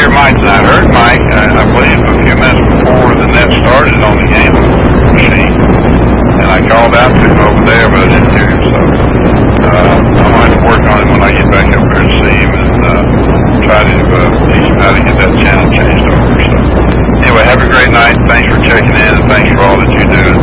hear Mike tonight. I heard Mike, I believe, a few minutes before the net started on the game machine. And I called out to him over there, but I didn't hear him. So I might have to work on him when I get back up there and see him and try to teach him how to get that channel changed over. So anyway, have a great night. Thanks for checking in, and thanks for all that you do.